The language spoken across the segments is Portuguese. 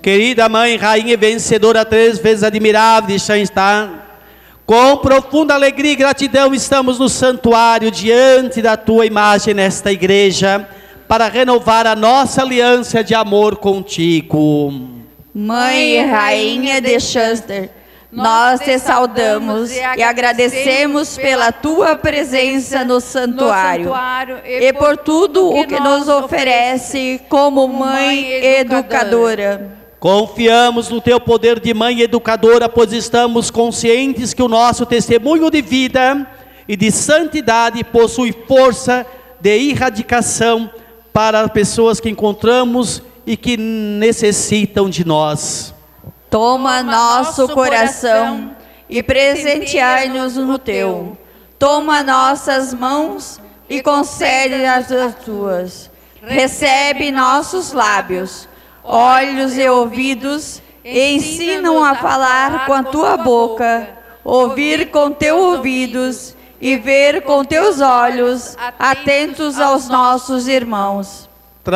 Querida Mãe, Rainha e vencedora, 3 vezes admirável de Shanstá, com profunda alegria e gratidão estamos no santuário diante da Tua imagem nesta igreja, para renovar a nossa aliança de amor contigo. Mãe e Rainha de Shanstá, nós te saudamos e agradecemos pela Tua presença no santuário e por tudo o que nos oferece como Mãe educadora. Confiamos no Teu poder de Mãe educadora, pois estamos conscientes que o nosso testemunho de vida e de santidade possui força de irradicação para pessoas que encontramos e que necessitam de nós. Toma nosso coração e presenteai-nos no Teu. Toma nossas mãos e concede-as as Tuas. Recebe nossos lábios, olhos e ouvidos, e ensinam a falar com a Tua boca, ouvir com Teus ouvidos e ver com Teus olhos, atentos aos nossos irmãos.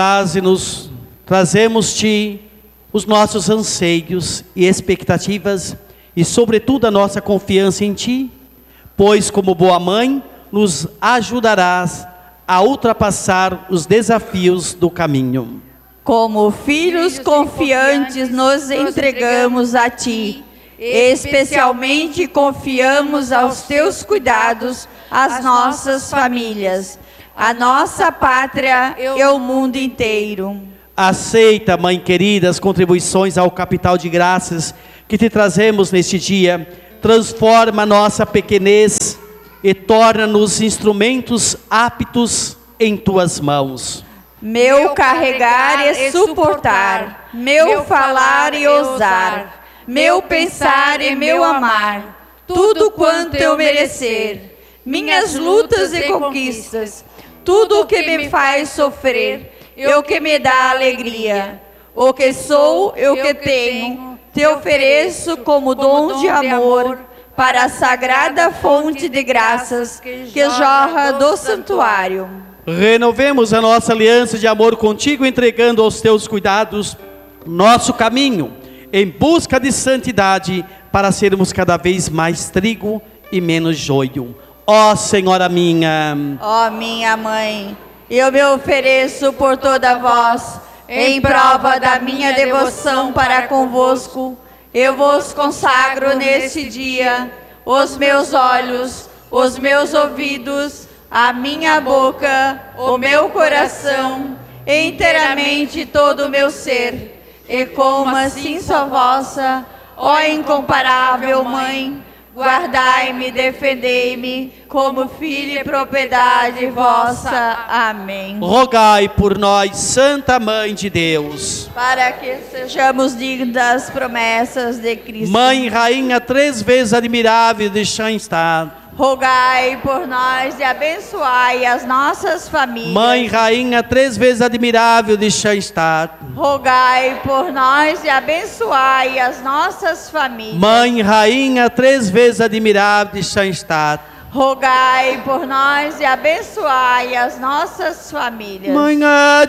Trazemos-Te os nossos anseios e expectativas e, sobretudo, a nossa confiança em Ti, pois, como boa mãe, nos ajudarás a ultrapassar os desafios do caminho. Como filhos confiantes, nos entregamos a Ti. Especialmente confiamos aos Teus cuidados as nossas famílias, a nossa pátria e o mundo inteiro. Aceita, Mãe querida, as contribuições ao capital de graças que Te trazemos neste dia. Transforma nossa pequenez e torna-nos instrumentos aptos em Tuas mãos. Meu carregar e suportar, meu falar e ousar, meu pensar e meu amar, tudo quanto eu merecer, minhas lutas e conquistas, tudo o que me faz sofrer, e o que me dá alegria, o que sou e o que tenho, te ofereço como dom de amor, para a sagrada fonte de graças que jorra do santuário. Renovemos a nossa aliança de amor contigo, entregando aos Teus cuidados nosso caminho, em busca de santidade, para sermos cada vez mais trigo e menos joio. Ó Senhora minha, ó minha Mãe, eu me ofereço por toda vós, em prova da minha devoção para convosco. Eu vos consagro neste dia os meus olhos, os meus ouvidos, a minha boca, o meu coração, inteiramente todo o meu ser. E como assim só vossa, ó incomparável Mãe, guardai-me, defendei-me, como filho e propriedade vossa. Amém. Rogai por nós, Santa Mãe de Deus, para que sejamos dignos das promessas de Cristo. Mãe, Rainha, 3 vezes admirável de Shanstá, rogai por nós e abençoai as nossas famílias. Mãe, Rainha, 3 vezes admirável de Shanstá, rogai por nós e abençoai as nossas famílias. Mãe, Rainha, 3 vezes admirável de Shanstá, rogai por nós e abençoai as nossas famílias. Mãe